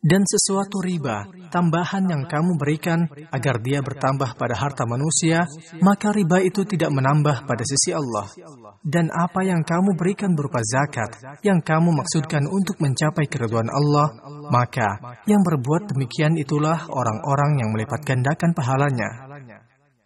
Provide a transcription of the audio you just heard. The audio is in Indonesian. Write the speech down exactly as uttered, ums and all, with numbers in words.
Dan sesuatu riba, tambahan yang kamu berikan agar dia bertambah pada harta manusia, maka riba itu tidak menambah pada sisi Allah. Dan apa yang kamu berikan berupa zakat, yang kamu maksudkan untuk mencapai keridhaan Allah, maka yang berbuat demikian itulah orang-orang yang melipat gandakan pahalanya.